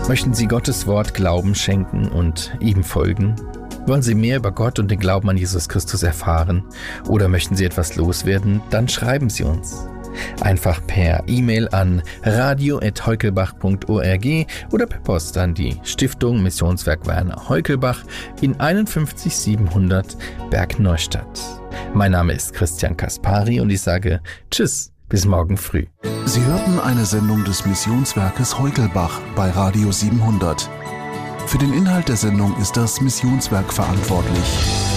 Möchten Sie Gottes Wort Glauben schenken und ihm folgen? Wollen Sie mehr über Gott und den Glauben an Jesus Christus erfahren? Oder möchten Sie etwas loswerden? Dann schreiben Sie uns. Einfach per E-Mail an radio@heukelbach.org oder per Post an die Stiftung Missionswerk Werner Heukelbach in 51700 Bergneustadt. Mein Name ist Christian Kaspari und ich sage Tschüss, bis morgen früh. Sie hörten eine Sendung des Missionswerkes Heukelbach bei Radio 700. Für den Inhalt der Sendung ist das Missionswerk verantwortlich.